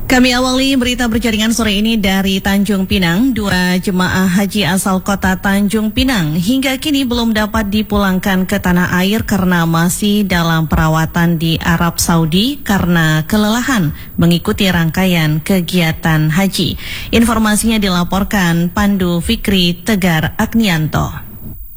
Kami awali berita berjaringan sore ini dari Tanjung Pinang. 2 jemaah haji asal kota Tanjung Pinang hingga kini belum dapat dipulangkan ke tanah air karena masih dalam perawatan di Arab Saudi karena kelelahan mengikuti rangkaian kegiatan haji. Informasinya dilaporkan Pandu Fikri Tegar Agnianto.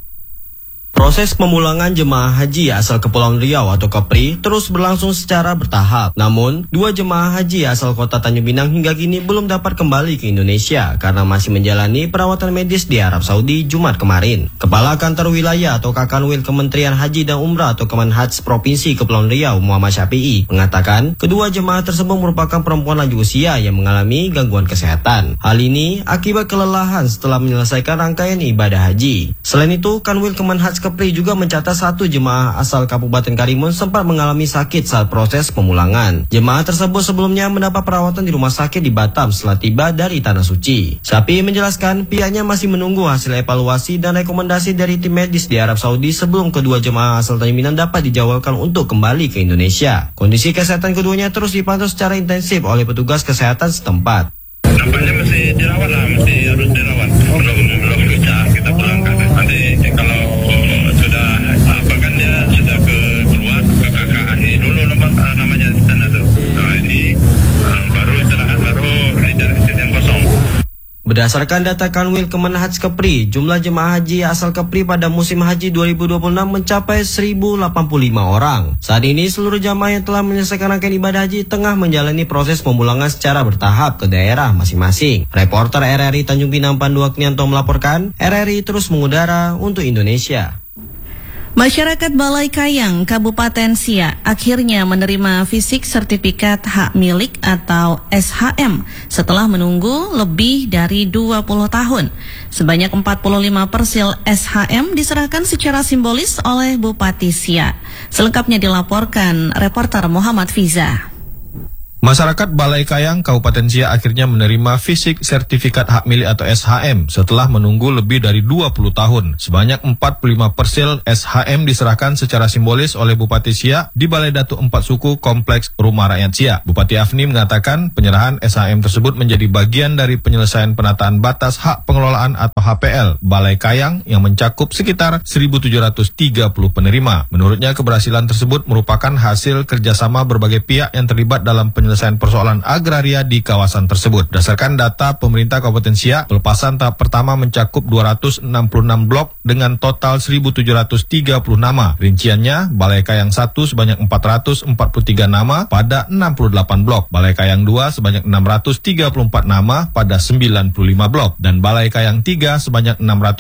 Proses pemulangan jemaah haji asal Kepulauan Riau atau Kepri terus berlangsung secara bertahap. Namun, 2 jemaah haji asal kota Tanjung Pinang hingga kini belum dapat kembali ke Indonesia karena masih menjalani perawatan medis di Arab Saudi Jumat kemarin. Kepala Kantor Wilayah atau Kakanwil Kementerian Haji dan Umrah atau Kemenhaj Provinsi Kepulauan Riau Muhammad Syafi'i mengatakan kedua jemaah tersebut merupakan perempuan lanjut usia yang mengalami gangguan kesehatan. Hal ini akibat kelelahan setelah menyelesaikan rangkaian ibadah haji. Selain itu, Kanwil Kemenhaj Kepri juga mencatat 1 jemaah asal Kabupaten Karimun sempat mengalami sakit saat proses pemulangan. Jemaah tersebut sebelumnya mendapat perawatan di rumah sakit di Batam setelah tiba dari Tanah Suci. Syafi'i menjelaskan pihaknya masih menunggu hasil evaluasi dan rekomendasi dari tim medis di Arab Saudi sebelum kedua jemaah asal Tanjung Pinang dapat dijadwalkan untuk kembali ke Indonesia. Kondisi kesehatan keduanya terus dipantau secara intensif oleh petugas kesehatan setempat. Nampaknya masih dirawat lah, masih harus dirawat. Belum bisa kita pulangkan. Nanti kalau sudah apa kan dia sudah keluar ke KKI dulu namanya di sana tuh. Nah ini baru istirahat baru di yang kosong. Berdasarkan data Kanwil Kemenhaj Kepri, jumlah jemaah haji asal Kepri pada musim haji 2026 mencapai 1.085 orang. Saat ini seluruh jamaah yang telah menyelesaikan rangkaian ibadah haji tengah menjalani proses pemulangan secara bertahap ke daerah masing-masing. Reporter RRI Tanjung Pinang Pandu Agnianto melaporkan, RRI terus mengudara untuk Indonesia. Masyarakat Balai Kayang, Kabupaten Siak akhirnya menerima fisik sertifikat hak milik atau SHM setelah menunggu lebih dari 20 tahun. Sebanyak 45 persil SHM diserahkan secara simbolis oleh Bupati Siak. Selengkapnya dilaporkan reporter Muhammad Fiza. Masyarakat Balai Kayang, Kabupaten Siak akhirnya menerima fisik sertifikat hak milik atau SHM setelah menunggu lebih dari 20 tahun. Sebanyak 45 persil SHM diserahkan secara simbolis oleh Bupati Siak di Balai Datuk 4 Suku Kompleks Rumah Rakyat Siak. Bupati Afni mengatakan penyerahan SHM tersebut menjadi bagian dari penyelesaian penataan batas hak pengelolaan atau HPL Balai Kayang yang mencakup sekitar 1.730 penerima. Menurutnya keberhasilan tersebut merupakan hasil kerjasama berbagai pihak yang terlibat dalam penyelesaian persoalan agraria di kawasan tersebut. Berdasarkan data pemerintah Kabupaten Siak, pelepasan tahap pertama mencakup 266 blok dengan total 1.730 nama. Rinciannya, Balai Kayang 1 sebanyak 443 nama pada 68 blok, Balai Kayang 2 sebanyak 634 nama pada 95 blok, dan Balai Kayang 3 sebanyak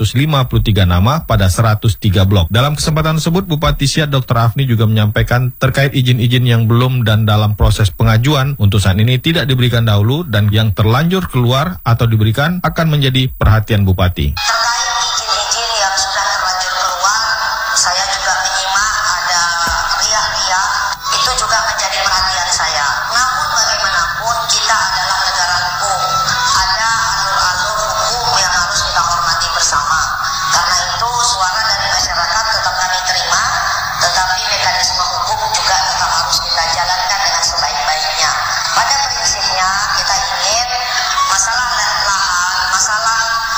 653 nama pada 103 blok. Dalam kesempatan tersebut, Bupati Siak Dr. Afni juga menyampaikan terkait izin-izin yang belum dan dalam proses pengajuan untuk saat ini tidak diberikan dahulu dan yang terlanjur keluar atau diberikan akan menjadi perhatian Bupati. Terkait izin-izin yang sudah terlanjur keluar, saya juga menyimak ada riak-riak, itu juga menjadi perhatian saya. Namun bagaimanapun kita adalah negara hukum, ada alur-alur hukum yang harus kita hormati bersama. Karena itu suara dari masyarakat tetap kami terima, tetapi mekanisme hukum juga tetap harus kita jalankan dengan sebaik-baiknya. Pada prinsipnya kita ingin masalah lahan, masalah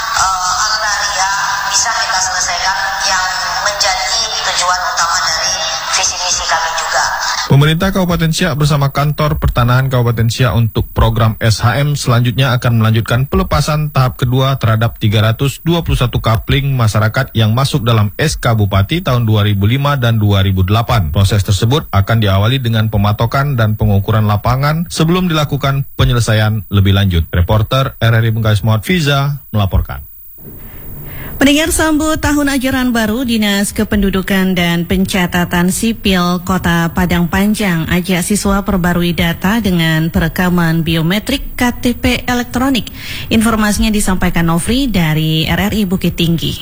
agraria bisa kita selesaikan yang menjadi tujuan utama dari visi misi kami juga. Pemerintah Kabupaten Siak bersama Kantor Pertanahan Kabupaten Siak untuk program SHM selanjutnya akan melanjutkan pelepasan tahap kedua terhadap 321 kapling masyarakat yang masuk dalam SK Bupati tahun 2005 dan 2008. Proses tersebut akan diawali dengan pematokan dan pengukuran lapangan sebelum dilakukan penyelesaian lebih lanjut. Reporter RRI Bengkalis Muhammad Fiza melaporkan. Pendengar, sambut tahun ajaran baru, Dinas Kependudukan dan Pencatatan Sipil Kota Padang Panjang ajak siswa perbarui data dengan perekaman biometrik KTP elektronik. Informasinya disampaikan Nofri dari RRI Bukit Tinggi.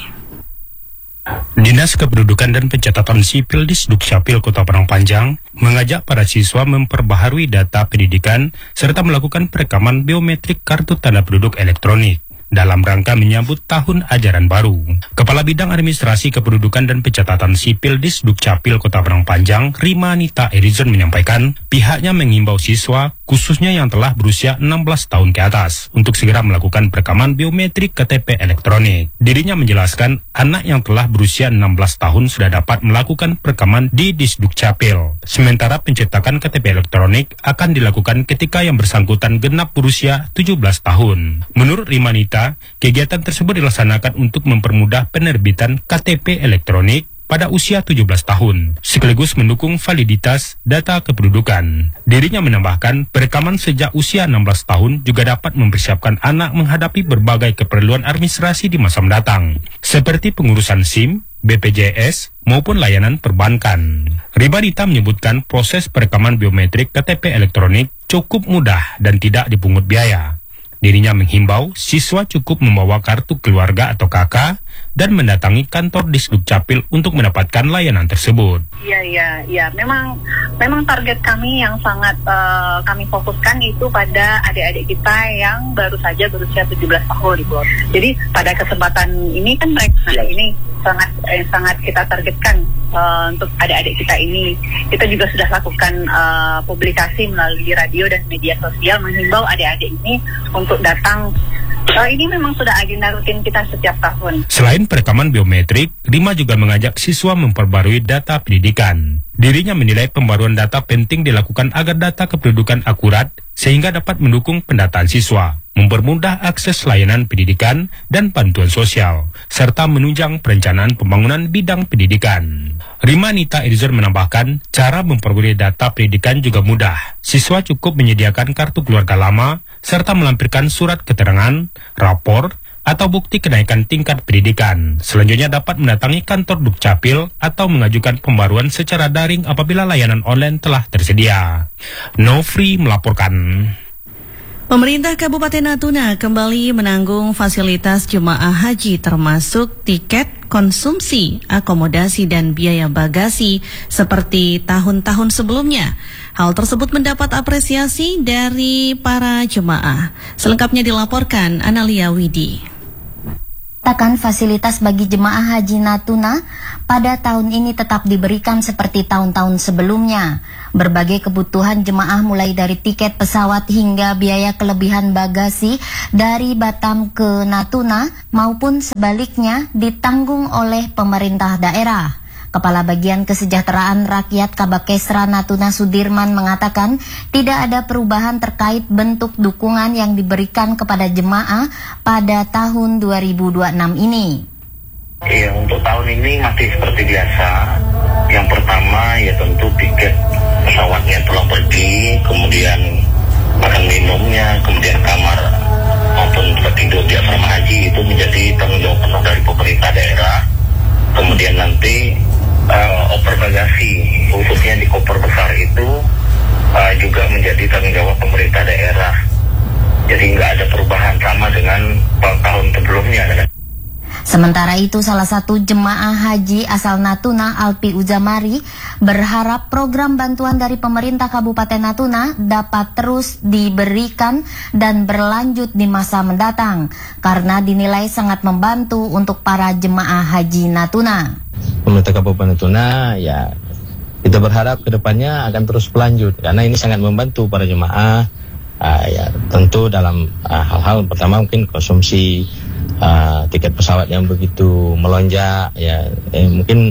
Dinas Kependudukan dan Pencatatan Sipil di Dukcapil Kota Padang Panjang mengajak para siswa memperbaharui data pendidikan serta melakukan perekaman biometrik kartu tanda penduduk elektronik dalam rangka menyambut tahun ajaran baru. Kepala Bidang Administrasi Kependudukan dan Pencatatan Sipil di Dukcapil Kota Padang Panjang, Rima Nita Erizon menyampaikan, pihaknya mengimbau siswa khususnya yang telah berusia 16 tahun ke atas, untuk segera melakukan perekaman biometrik KTP elektronik. Dirinya menjelaskan anak yang telah berusia 16 tahun sudah dapat melakukan perekaman di Disdukcapil. Sementara pencetakan KTP elektronik akan dilakukan ketika yang bersangkutan genap berusia 17 tahun. Menurut Rimanita, kegiatan tersebut dilaksanakan untuk mempermudah penerbitan KTP elektronik pada usia 17 tahun, sekaligus mendukung validitas data kependudukan. Dirinya menambahkan, perekaman sejak usia 16 tahun juga dapat mempersiapkan anak menghadapi berbagai keperluan administrasi di masa mendatang, seperti pengurusan SIM, BPJS, maupun layanan perbankan. Rimanita menyebutkan proses perekaman biometrik KTP elektronik cukup mudah dan tidak dipungut biaya. Dirinya menghimbau siswa cukup membawa kartu keluarga atau KK dan mendatangi kantor Disdukcapil untuk mendapatkan layanan tersebut. Iya. Memang target kami yang sangat kami fokuskan itu pada adik-adik kita yang baru saja berusia 17 tahun, Ibu. Jadi pada kesempatan ini kan mereka ini sangat kita targetkan untuk adik-adik kita ini. Kita juga sudah lakukan publikasi melalui radio dan media sosial menghimbau adik-adik ini untuk datang. Ini memang sudah agenda rutin kita setiap tahun. Selain perekaman biometrik, Rima juga mengajak siswa memperbarui data pendidikan. Dirinya menilai pembaruan data penting dilakukan agar data kependudukan akurat sehingga dapat mendukung pendataan siswa, mempermudah akses layanan pendidikan dan bantuan sosial, serta menunjang perencanaan pembangunan bidang pendidikan. Rimanita Edizor menambahkan, cara memperoleh data pendidikan juga mudah. Siswa cukup menyediakan kartu keluarga lama, serta melampirkan surat keterangan, rapor, atau bukti kenaikan tingkat pendidikan. Selanjutnya dapat mendatangi kantor Dukcapil atau mengajukan pembaruan secara daring apabila layanan online telah tersedia. Nofri melaporkan. Pemerintah Kabupaten Natuna kembali menanggung fasilitas jemaah haji termasuk tiket, konsumsi, akomodasi dan biaya bagasi seperti tahun-tahun sebelumnya. Hal tersebut mendapat apresiasi dari para jemaah. Selengkapnya dilaporkan Analia Widi. Fasilitas bagi jemaah haji Natuna pada tahun ini tetap diberikan seperti tahun-tahun sebelumnya. Berbagai kebutuhan jemaah mulai dari tiket pesawat hingga biaya kelebihan bagasi dari Batam ke Natuna maupun sebaliknya ditanggung oleh pemerintah daerah. Kepala Bagian Kesejahteraan Rakyat Kabakesra Natuna Sudirman mengatakan tidak ada perubahan terkait bentuk dukungan yang diberikan kepada jemaah pada tahun 2026 ini. Iya, untuk tahun ini masih seperti biasa. Yang pertama ya tentu tiket pesawatnya telah pergi, kemudian makan minumnya, kemudian kamar maupun tempat tidur di asrama haji itu menjadi tanggung jawab penuh dari pemerintah daerah. Kemudian nanti oper bagasi, khususnya di koper besar itu juga menjadi tanggung jawab pemerintah daerah. Jadi nggak ada perubahan sama dengan tahun sebelumnya. Sementara itu, salah satu jemaah haji asal Natuna, Alpi Uzamari, berharap program bantuan dari pemerintah Kabupaten Natuna dapat terus diberikan dan berlanjut di masa mendatang, karena dinilai sangat membantu untuk para jemaah haji Natuna. Pemerintah Kabupaten Natuna, ya kita berharap kedepannya akan terus berlanjut, karena ini sangat membantu para jemaah. Ya tentu dalam hal-hal pertama mungkin konsumsi tiket pesawat yang begitu melonjak, ya mungkin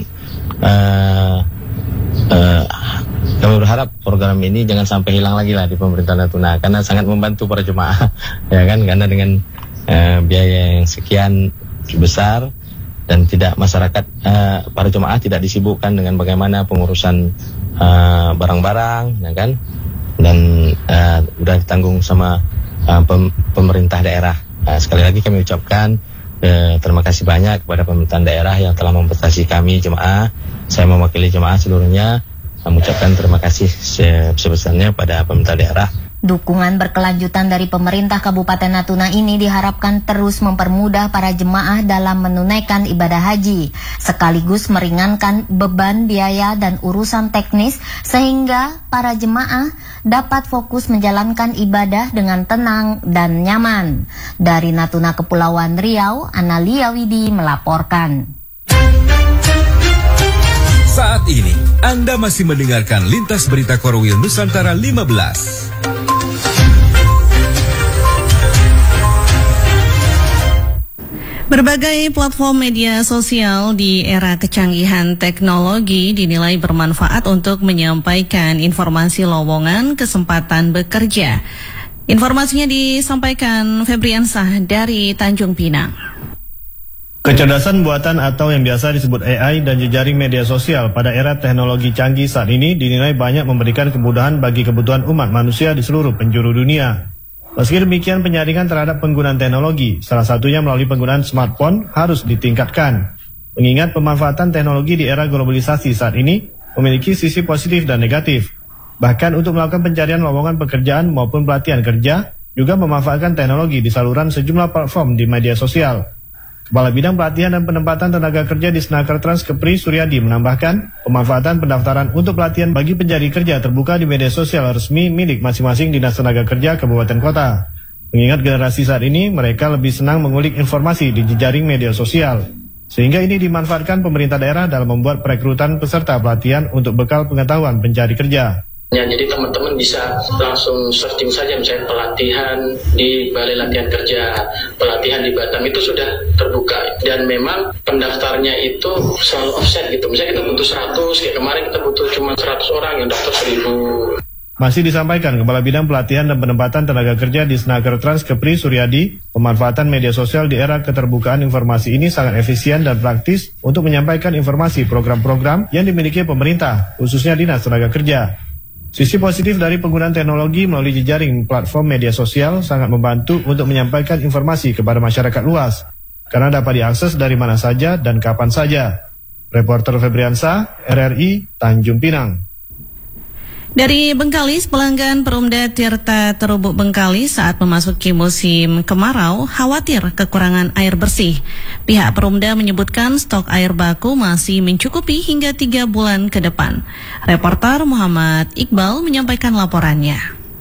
kami berharap program ini jangan sampai hilang lagi lah di pemerintah Natuna, karena sangat membantu para jemaah, ya kan, karena dengan biaya yang sekian besar dan tidak masyarakat para jemaah tidak disibukkan dengan bagaimana pengurusan barang-barang, ya kan, dan udah ditanggung sama pemerintah daerah. Sekali lagi kami ucapkan terima kasih banyak kepada pemerintahan daerah yang telah membatasi kami jemaah. Saya mewakili jemaah seluruhnya mengucapkan terima kasih sebesarnya pada pemerintah daerah. Dukungan berkelanjutan dari pemerintah Kabupaten Natuna ini diharapkan terus mempermudah para jemaah dalam menunaikan ibadah haji, sekaligus meringankan beban biaya dan urusan teknis sehingga para jemaah dapat fokus menjalankan ibadah dengan tenang dan nyaman. Dari Natuna Kepulauan Riau, Analia Widi melaporkan. Saat ini Anda masih mendengarkan Lintas Berita Korwil Nusantara 15. Berbagai platform media sosial di era kecanggihan teknologi dinilai bermanfaat untuk menyampaikan informasi lowongan kesempatan bekerja. Informasinya disampaikan Febriansah dari Tanjung Pinang. Kecerdasan buatan atau yang biasa disebut AI dan jejaring media sosial pada era teknologi canggih saat ini dinilai banyak memberikan kemudahan bagi kebutuhan umat manusia di seluruh penjuru dunia. Meski demikian, penyaringan terhadap penggunaan teknologi, salah satunya melalui penggunaan smartphone, harus ditingkatkan. Mengingat pemanfaatan teknologi di era globalisasi saat ini memiliki sisi positif dan negatif. Bahkan untuk melakukan pencarian lowongan pekerjaan maupun pelatihan kerja, juga memanfaatkan teknologi di saluran sejumlah platform di media sosial. Kepala Bidang Pelatihan dan Penempatan Tenaga Kerja di Snaker Trans Kepri Suryadi menambahkan, pemanfaatan pendaftaran untuk pelatihan bagi pencari kerja terbuka di media sosial resmi milik masing-masing Dinas Tenaga Kerja Kabupaten Kota. Mengingat generasi saat ini, mereka lebih senang mengulik informasi di jejaring media sosial. Sehingga ini dimanfaatkan pemerintah daerah dalam membuat perekrutan peserta pelatihan untuk bekal pengetahuan pencari kerja. Ya, jadi teman-teman bisa langsung searching saja misalnya pelatihan di Balai Latihan Kerja, pelatihan di Batam itu sudah terbuka dan memang pendaftarnya itu selalu offset gitu. Misalnya kita butuh 100, kayak kemarin kita butuh cuma 100 orang yang daftar 1000. Masih disampaikan Kepala Bidang Pelatihan dan Penempatan Tenaga Kerja di Snaker Trans Kepri Suryadi, pemanfaatan media sosial di era keterbukaan informasi ini sangat efisien dan praktis untuk menyampaikan informasi program-program yang dimiliki pemerintah, khususnya Dinas Tenaga Kerja. Sisi positif dari penggunaan teknologi melalui jejaring platform media sosial sangat membantu untuk menyampaikan informasi kepada masyarakat luas, karena dapat diakses dari mana saja dan kapan saja. Reporter Febriansah, RRI, Tanjung Pinang. Dari Bengkalis, pelanggan Perumda Tirta Terubuk Bengkalis saat memasuki musim kemarau khawatir kekurangan air bersih. Pihak Perumda menyebutkan stok air baku masih mencukupi hingga 3 bulan ke depan. Reporter Muhammad Iqbal menyampaikan laporannya.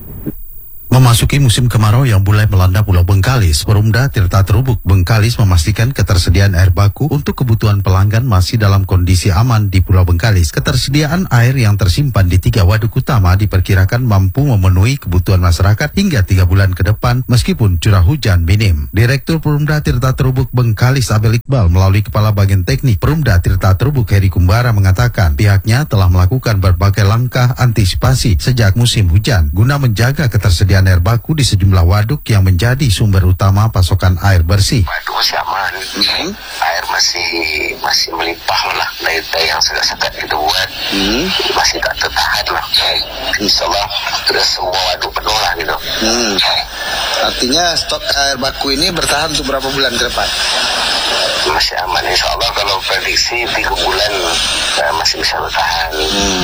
Memasuki musim kemarau yang mulai melanda Pulau Bengkalis, Perumda Tirta Terubuk Bengkalis memastikan ketersediaan air baku untuk kebutuhan pelanggan masih dalam kondisi aman di Pulau Bengkalis. Ketersediaan air yang tersimpan di 3 waduk utama diperkirakan mampu memenuhi kebutuhan masyarakat hingga 3 bulan ke depan meskipun curah hujan minim. Direktur Perumda Tirta Terubuk Bengkalis Abel Iqbal melalui Kepala Bagian Teknik Perumda Tirta Terubuk Heri Kumbara mengatakan pihaknya telah melakukan berbagai langkah antisipasi sejak musim hujan guna menjaga ketersediaan air baku di sejumlah waduk yang menjadi sumber utama pasokan air bersih. Waduk masih aman, air masih melimpah lah, daya yang segat-segat kita buat masih tak tertahan lah. Insyaallah sudah semua waduk penuh lah gitu. Artinya stok air baku ini bertahan untuk berapa bulan ke depan? Masih aman, insyaallah kalau prediksi 3 bulan masih bisa bertahan.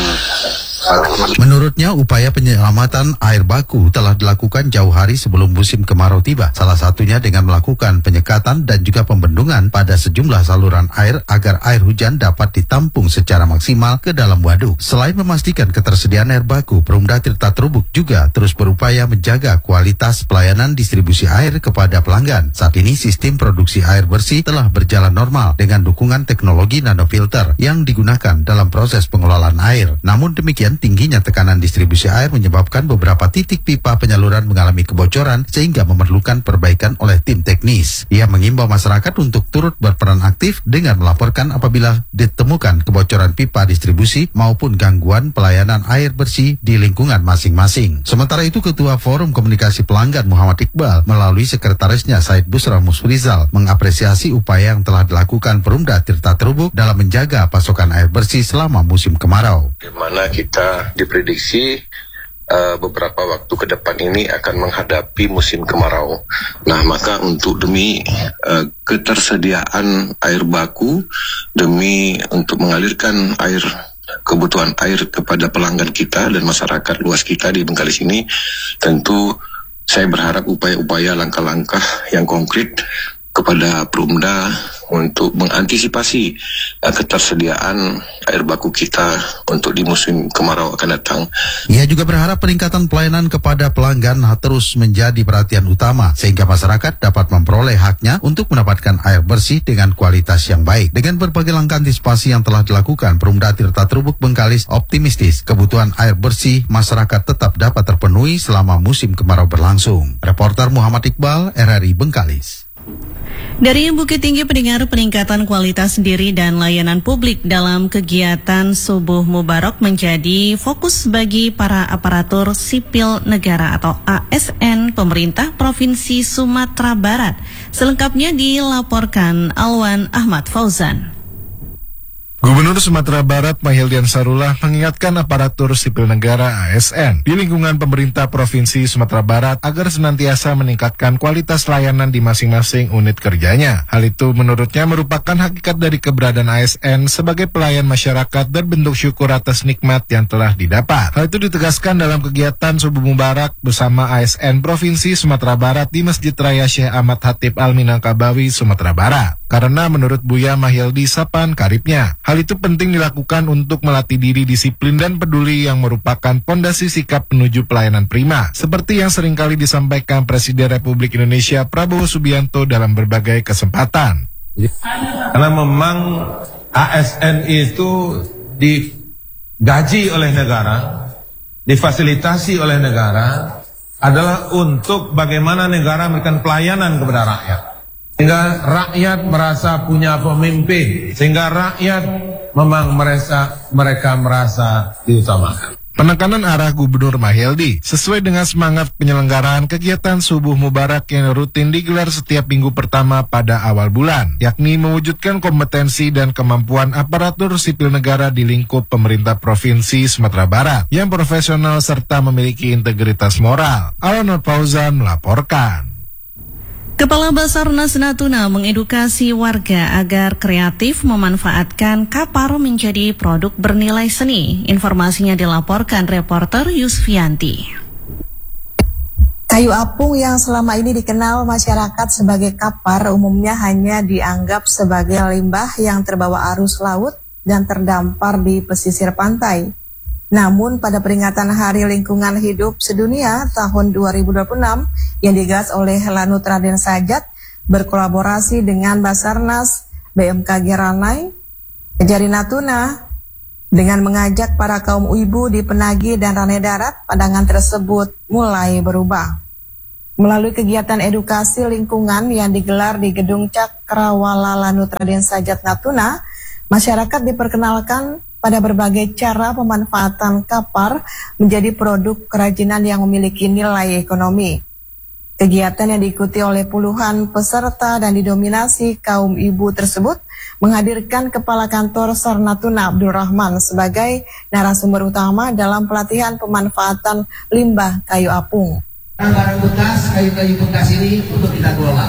Menurutnya, upaya penyelamatan air baku telah dilakukan jauh hari sebelum musim kemarau tiba. Salah satunya dengan melakukan penyekatan dan juga pembendungan pada sejumlah saluran air agar air hujan dapat ditampung secara maksimal ke dalam waduk. Selain memastikan ketersediaan air baku, Perumda Tirta Terubuk juga terus berupaya menjaga kualitas pelayanan distribusi air kepada pelanggan. Saat ini sistem produksi air bersih telah berjalan normal dengan dukungan teknologi nanofilter yang digunakan dalam proses pengelolaan air. Namun demikian, tingginya tekanan distribusi air menyebabkan beberapa titik pipa penyaluran mengalami kebocoran sehingga memerlukan perbaikan oleh tim teknis. Ia mengimbau masyarakat untuk turut berperan aktif dengan melaporkan apabila ditemukan kebocoran pipa distribusi maupun gangguan pelayanan air bersih di lingkungan masing-masing. Sementara itu, Ketua Forum Komunikasi Pelanggan Muhammad Iqbal melalui sekretarisnya Said Busra Musrizal mengapresiasi upaya yang telah dilakukan Perumda Tirta Terubuk dalam menjaga pasokan air bersih selama musim kemarau. Di mana kita diprediksi beberapa waktu ke depan ini akan menghadapi musim kemarau. Nah, maka untuk demi ketersediaan air baku, demi untuk mengalirkan air kebutuhan air kepada pelanggan kita dan masyarakat luas kita di Bengkalis ini, tentu saya berharap upaya-upaya langkah-langkah yang konkret kepada Perumda untuk mengantisipasi ketersediaan air baku kita untuk di musim kemarau akan datang. Ia juga berharap peningkatan pelayanan kepada pelanggan terus menjadi perhatian utama sehingga masyarakat dapat memperoleh haknya untuk mendapatkan air bersih dengan kualitas yang baik. Dengan berbagai langkah antisipasi yang telah dilakukan, Perumda Tirta Terubuk Bengkalis optimistis kebutuhan air bersih masyarakat tetap dapat terpenuhi selama musim kemarau berlangsung. Reporter Muhammad Iqbal, RRI Bengkalis. Dari Bukit Tinggi pendengar, peningkatan kualitas diri dan layanan publik dalam kegiatan Subuh Mubarak menjadi fokus bagi para aparatur sipil negara atau ASN pemerintah Provinsi Sumatera Barat. Selengkapnya dilaporkan Alwan Ahmad Fauzan. Gubernur Sumatera Barat Mahildian Sarullah mengingatkan aparatur sipil negara ASN di lingkungan pemerintah Provinsi Sumatera Barat agar senantiasa meningkatkan kualitas layanan di masing-masing unit kerjanya. Hal itu menurutnya merupakan hakikat dari keberadaan ASN sebagai pelayan masyarakat dan bentuk syukur atas nikmat yang telah didapat. Hal itu ditegaskan dalam kegiatan Subuh Mubarak bersama ASN Provinsi Sumatera Barat di Masjid Raya Syekh Ahmad Hatib Al-Minangkabawi, Sumatera Barat. Karena menurut Buya Mahildi Sapan Karibnya, hal itu penting dilakukan untuk melatih diri disiplin dan peduli yang merupakan pondasi sikap menuju pelayanan prima, seperti yang seringkali disampaikan Presiden Republik Indonesia Prabowo Subianto dalam berbagai kesempatan. Karena memang ASN itu digaji oleh negara, difasilitasi oleh negara, adalah untuk bagaimana negara memberikan pelayanan kepada rakyat. Sehingga rakyat merasa punya pemimpin, sehingga rakyat memang mereka merasa diutamakan. Penekanan arah Gubernur Mahildi sesuai dengan semangat penyelenggaraan kegiatan Subuh Mubarak yang rutin digelar setiap minggu pertama pada awal bulan, yakni mewujudkan kompetensi dan kemampuan aparatur sipil negara di lingkup pemerintah Provinsi Sumatera Barat yang profesional serta memiliki integritas moral. Alwan Fauzan melaporkan. Kepala Basarnas Natuna mengedukasi warga agar kreatif memanfaatkan kapar menjadi produk bernilai seni. Informasinya dilaporkan reporter Yusfianti. Kayu apung yang selama ini dikenal masyarakat sebagai kapar umumnya hanya dianggap sebagai limbah yang terbawa arus laut dan terdampar di pesisir pantai. Namun pada peringatan Hari Lingkungan Hidup Sedunia tahun 2026 yang digagas oleh Lanut Raden Sajat berkolaborasi dengan Basarnas, BMKG Ranai, Kejari Natuna dengan mengajak para kaum ibu di Penagi dan Ranai Darat, pandangan tersebut mulai berubah. Melalui kegiatan edukasi lingkungan yang digelar di Gedung Cakrawala Lanut Raden Sajat Natuna, masyarakat diperkenalkan pada berbagai cara pemanfaatan kapar menjadi produk kerajinan yang memiliki nilai ekonomi. Kegiatan yang diikuti oleh puluhan peserta dan didominasi kaum ibu tersebut menghadirkan Kepala Kantor SAR Natuna Abdul Rahman sebagai narasumber utama dalam pelatihan pemanfaatan limbah kayu apung. Barang bekas, kayu-kayu bekas ini untuk kita kelola.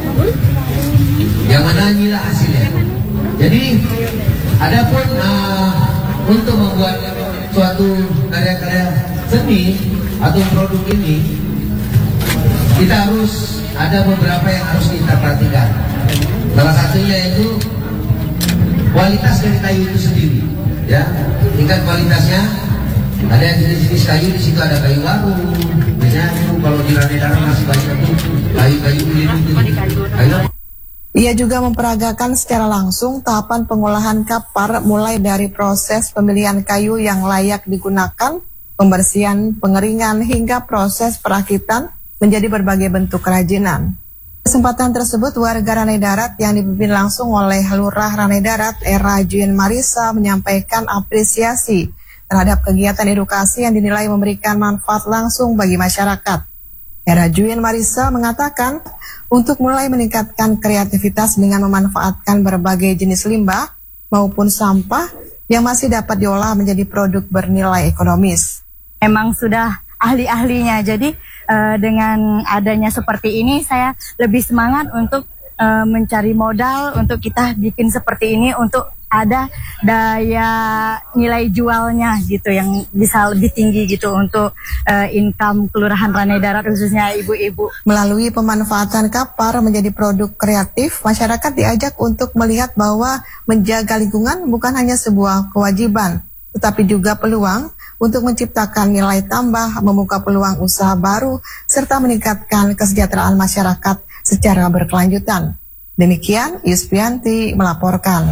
Yang mana inilah hasilnya. Jadi, adapun untuk membuat suatu karya-karya seni atau produk ini, kita harus ada beberapa yang harus kita perhatikan. Salah satunya yaitu kualitas dari kayu itu sendiri, ya. Tingkat kualitasnya, ada yang jenis-jenis kayu, di situ ada kayu baru. Biasanya kalau di Ranai Darat masih banyak kayu-kayu ini. Ia juga memperagakan secara langsung tahapan pengolahan kapar mulai dari proses pemilihan kayu yang layak digunakan, pembersihan, pengeringan, hingga proses perakitan menjadi berbagai bentuk kerajinan. Kesempatan tersebut warga Ranai Darat yang dipimpin langsung oleh Lurah Ranai Darat Era Juin Marisa menyampaikan apresiasi terhadap kegiatan edukasi yang dinilai memberikan manfaat langsung bagi masyarakat. Era Juin Marisa mengatakan untuk mulai meningkatkan kreativitas dengan memanfaatkan berbagai jenis limbah maupun sampah yang masih dapat diolah menjadi produk bernilai ekonomis. Memang sudah ahli-ahlinya, jadi dengan adanya seperti ini saya lebih semangat untuk mencari modal untuk kita bikin seperti ini untuk ada daya nilai jualnya gitu yang bisa lebih tinggi gitu untuk income Kelurahan Ranai Darat khususnya ibu-ibu. Melalui pemanfaatan kapar menjadi produk kreatif, masyarakat diajak untuk melihat bahwa menjaga lingkungan bukan hanya sebuah kewajiban, tetapi juga peluang untuk menciptakan nilai tambah, membuka peluang usaha baru, serta meningkatkan kesejahteraan masyarakat secara berkelanjutan. Demikian, Yusfianti melaporkan.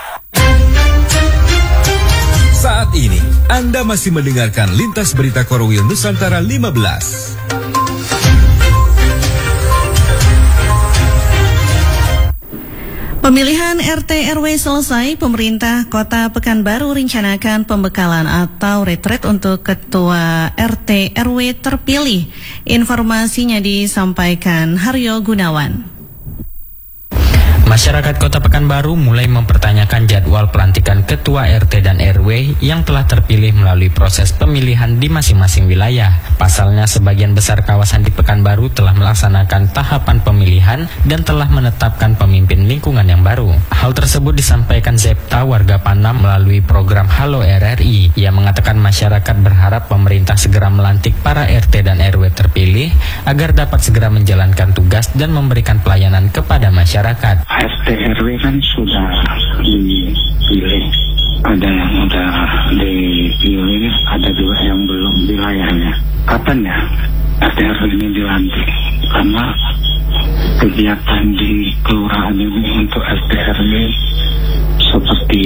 Saat ini, Anda masih mendengarkan Lintas Berita Korwil Nusantara 15. Pemilihan RT RW selesai, pemerintah Kota Pekanbaru rencanakan pembekalan atau retret untuk ketua RT RW terpilih. Informasinya disampaikan Haryo Gunawan. Masyarakat Kota Pekanbaru mulai mempertanyakan jadwal pelantikan ketua RT dan RW yang telah terpilih melalui proses pemilihan di masing-masing wilayah. Pasalnya, sebagian besar kawasan di Pekanbaru telah melaksanakan tahapan pemilihan dan telah menetapkan pemimpin lingkungan yang baru. Hal tersebut disampaikan Zepta, warga Panam, melalui program Halo RRI. Ia mengatakan masyarakat berharap pemerintah segera melantik para RT dan RW terpilih agar dapat segera menjalankan tugas dan memberikan pelayanan kepada masyarakat. RT RW kan sudah dipilih, ada yang sudah dipilih, ada juga yang belum wilayahnya. Kapan ya RT RW ini dilantik? Karena kegiatan di kelurahan ini untuk RT RW seperti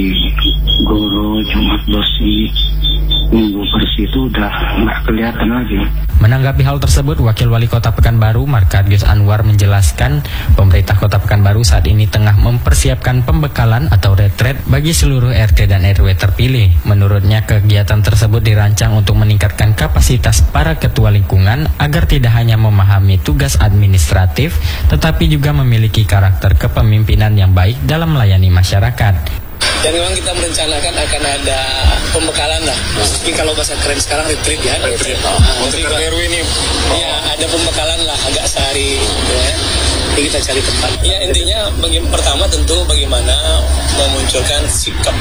guru, Jumat bersih, Minggu bersih itu udah nggak kelihatan lagi. Menanggapi hal tersebut, Wakil Wali Kota Pekanbaru, Markardius Anwar, menjelaskan pemerintah Kota Pekanbaru saat ini tengah mempersiapkan pembekalan atau retret bagi seluruh RT dan RW terpilih. Menurutnya, kegiatan tersebut dirancang untuk meningkatkan kapasitas para ketua lingkungan agar tidak hanya memahami tugas administratif, tetapi juga memiliki karakter kepemimpinan yang baik dalam melayani masyarakat. Dan memang kita merencanakan akan ada pembekalan lah. Tapi kalau bahasa keren sekarang retreat ya. Untuk RW ini ya ada pembekalan lah, agak sehari ya. Jadi kita cari tempat. Ya intinya pertama tentu bagaimana memunculkan sikap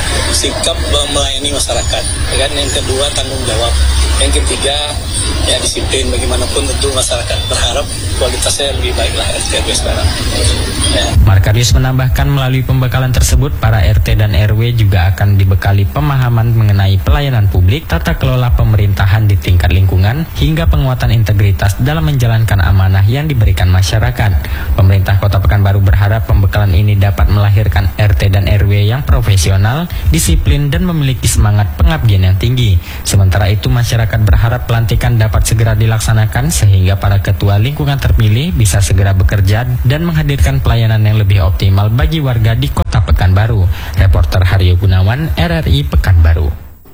melayani masyarakat. Ya kan? Yang kedua tanggung jawab. Yang ketiga ya disiplin. Bagaimanapun tentu masyarakat berharap kualitasnya lebih baik lah RT sekarang. Ya. Markardius menambahkan melalui pembekalan tersebut para RT dan RW juga akan dibekali pemahaman mengenai pelayanan publik, tata kelola pemerintahan di tingkat lingkungan, hingga penguatan integritas dalam menjalankan amanah yang diberikan masyarakat. Pemerintah Kota Pekanbaru berharap pembekalan ini dapat melahirkan RT dan RW yang profesional, disiplin, dan memiliki semangat pengabdian yang tinggi. Sementara itu, masyarakat berharap pelantikan dapat segera dilaksanakan sehingga para ketua lingkungan terpilih bisa segera bekerja dan menghadirkan pelayanan yang lebih optimal bagi warga di Kota Pekanbaru. Reporter Haryo Gunawan, RRI Pekanbaru.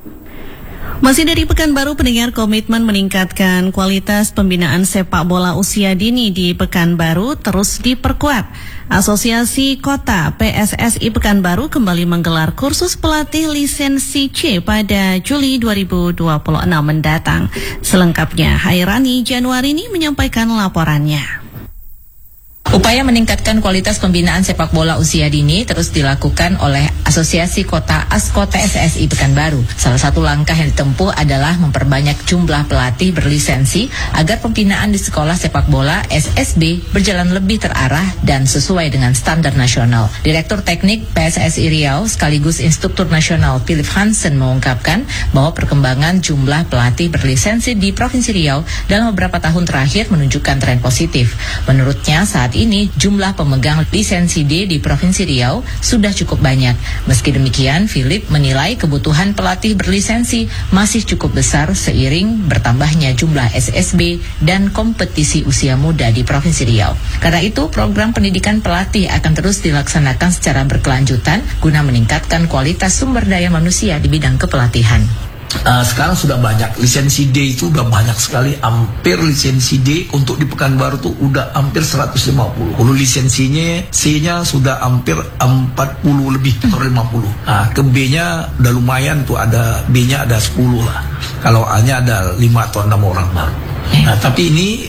Masih dari Pekanbaru, pendengar, komitmen meningkatkan kualitas pembinaan sepak bola usia dini di Pekanbaru terus diperkuat. Asosiasi Kota PSSI Pekanbaru kembali menggelar kursus pelatih lisensi C pada Juli 2026 mendatang. Selengkapnya, Hairani Januarini menyampaikan laporannya. Upaya meningkatkan kualitas pembinaan sepak bola usia dini terus dilakukan oleh Asosiasi Kota ASKOT PSSI Pekanbaru. Salah satu langkah yang ditempuh adalah memperbanyak jumlah pelatih berlisensi agar pembinaan di sekolah sepak bola SSB berjalan lebih terarah dan sesuai dengan standar nasional. Direktur Teknik PSSI Riau sekaligus Instruktur Nasional Philip Hansen mengungkapkan bahwa perkembangan jumlah pelatih berlisensi di Provinsi Riau dalam beberapa tahun terakhir menunjukkan tren positif. Menurutnya, saat ini jumlah pemegang lisensi D di Provinsi Riau sudah cukup banyak. Meski demikian, Philip menilai kebutuhan pelatih berlisensi masih cukup besar seiring bertambahnya jumlah SSB dan kompetisi usia muda di Provinsi Riau. Karena itu, program pendidikan pelatih akan terus dilaksanakan secara berkelanjutan guna meningkatkan kualitas sumber daya manusia di bidang kepelatihan. Sekarang sudah banyak lisensi D, itu udah banyak sekali, hampir lisensi D untuk di Pekanbaru tuh udah hampir 150. Kalau lisensinya C-nya sudah hampir 40 lebih atau 50. Nah, ke B-nya udah lumayan tuh, ada B-nya ada 10 lah. Kalau A-nya ada 5 atau 6 orang baru. Nah, tapi ini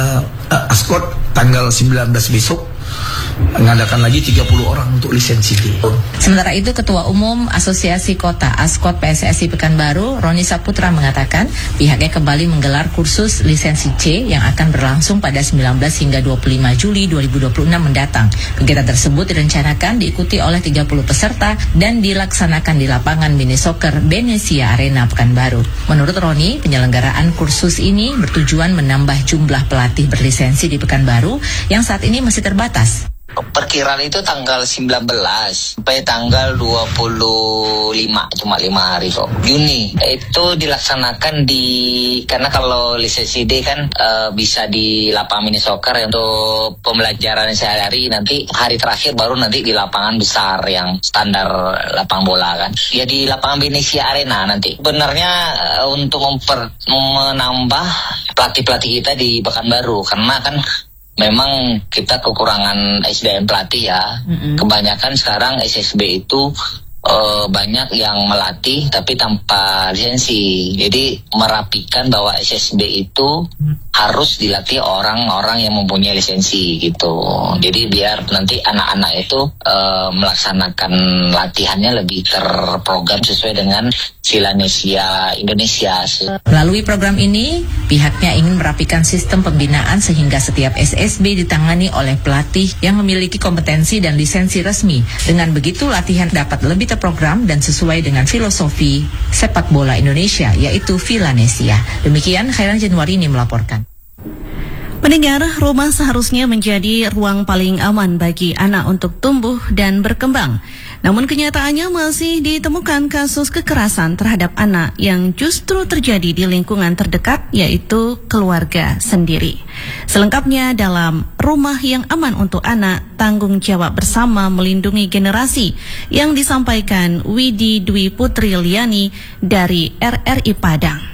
ASKOT tanggal 19 besok mengadakan lagi 30 orang untuk lisensi D. Sementara itu, Ketua Umum Asosiasi Kota ASKOT PSSI Pekanbaru, Roni Saputra, mengatakan pihaknya kembali menggelar kursus lisensi C yang akan berlangsung pada 19 hingga 25 Juli 2026 mendatang. Kegiatan tersebut direncanakan diikuti oleh 30 peserta dan dilaksanakan di lapangan mini soccer Benesia Arena Pekanbaru. Menurut Roni, penyelenggaraan kursus ini bertujuan menambah jumlah pelatih berlisensi di Pekanbaru yang saat ini masih terbatas. perkiraan itu tanggal 19 sampai tanggal 25, cuma 5 hari kok. Juni itu dilaksanakan karena kalau lisensi D kan bisa di lapangan mini soccer untuk pembelajaran sehari-hari, nanti hari terakhir baru nanti di lapangan besar yang standar lapangan bola kan. Ya di lapangan Venesia Arena nanti. Sebenarnya untuk menambah pelatih-pelatih kita di Pekanbaru, karena kan memang kita kekurangan SDM pelatih ya. Kebanyakan sekarang SSB itu banyak yang melatih tapi tanpa lisensi. Jadi merapikan bahwa SSB itu harus dilatih orang-orang yang mempunyai lisensi gitu. Jadi biar nanti anak-anak itu melaksanakan latihannya lebih terprogram sesuai dengan Vilanesia Indonesia. Melalui program ini, pihaknya ingin merapikan sistem pembinaan sehingga setiap SSB ditangani oleh pelatih yang memiliki kompetensi dan lisensi resmi. Dengan begitu, latihan dapat lebih terprogram dan sesuai dengan filosofi sepak bola Indonesia, yaitu Vilanesia. Demikian, Khairan Januari ini melaporkan. Pendengar, rumah seharusnya menjadi ruang paling aman bagi anak untuk tumbuh dan berkembang. Namun kenyataannya masih ditemukan kasus kekerasan terhadap anak yang justru terjadi di lingkungan terdekat, yaitu keluarga sendiri. Selengkapnya dalam Rumah yang Aman untuk Anak, Tanggung Jawab Bersama Melindungi Generasi, yang disampaikan Widi Dwi Putri Liani dari RRI Padang.